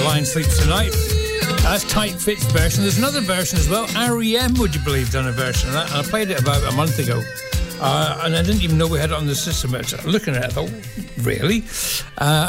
Lion Sleeps Tonight. That's Tight Fits version. There's another version as well. R.E.M., would you believe, done a version of that. And I played it about a month ago. And I didn't even know we had it on the system. Looking at it, I thought, really?